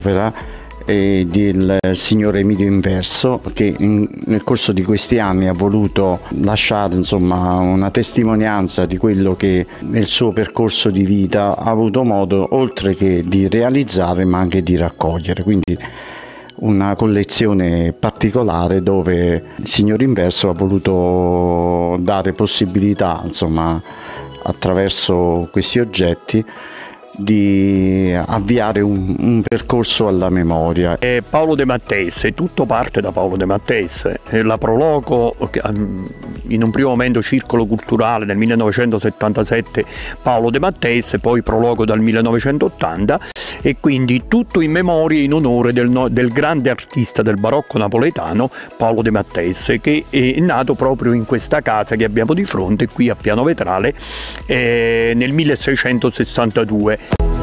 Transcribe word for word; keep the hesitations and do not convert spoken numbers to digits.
e del signor Emilio Inverso, che in, nel corso di questi anni ha voluto lasciare insomma una testimonianza di quello che nel suo percorso di vita ha avuto modo oltre che di realizzare ma anche di raccogliere. Quindi una collezione particolare dove il signor Inverso ha voluto dare possibilità insomma attraverso questi oggetti di avviare un, un percorso alla memoria. E Paolo De Matteis, tutto parte da Paolo De Matteis, la Proloco in un primo momento Circolo Culturale nel millenovecentosettantasette Paolo De Matteis, poi Proloco dal millenovecentottanta, e quindi tutto in memoria e in onore del, del grande artista del barocco napoletano Paolo De Matteis, che è nato proprio in questa casa che abbiamo di fronte qui a Piano Vetrale eh, nel milleseicentosessantadue.